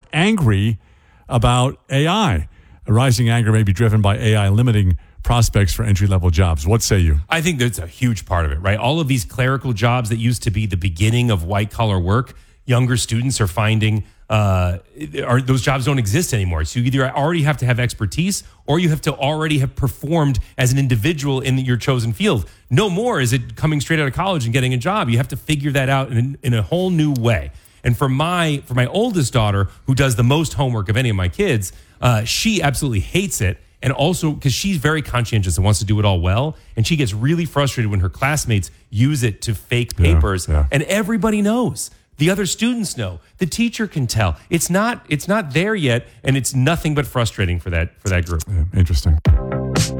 angry about AI. A rising anger may be driven by AI limiting prospects for entry-level jobs. What say you? I think that's a huge part of it, right? All of these clerical jobs that used to be the beginning of white-collar work, younger students are finding those jobs don't exist anymore. So you either already have to have expertise or you have to already have performed as an individual in your chosen field. No more is it coming straight out of college and getting a job. You have to figure that out in a whole new way. And for my oldest daughter, who does the most homework of any of my kids, she absolutely hates it. And also because she's very conscientious and wants to do it all well. And she gets really frustrated when her classmates use it to fake papers. Yeah. And everybody knows. The other students know. The teacher can tell. It's not there yet, and it's nothing but frustrating for that group. Yeah, interesting.